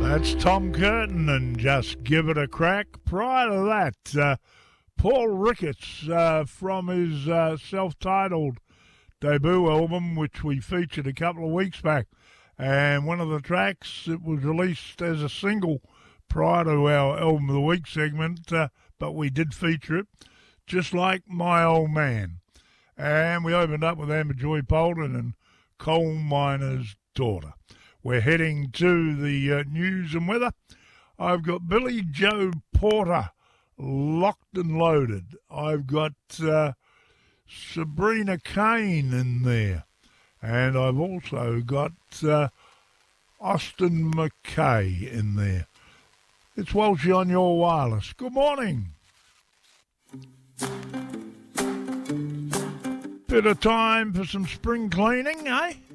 That's Tom Curtin and Just Give It a Crack. Prior to that, Paul Ricketts from his self-titled debut album, which we featured a couple of weeks back. And one of the tracks, it was released as a single prior to our Album of the Week segment, but we did feature it, Just Like My Old Man. And we opened up with Amber Joy Polden and Coal Miner's Daughter. We're heading to the news and weather. I've got Billy Joe Porter locked and loaded. I've got Sabrina Kane in there. And I've also got Austin McKay in there. It's Welshie on your wireless. Good morning. Bit of time for some spring cleaning, eh?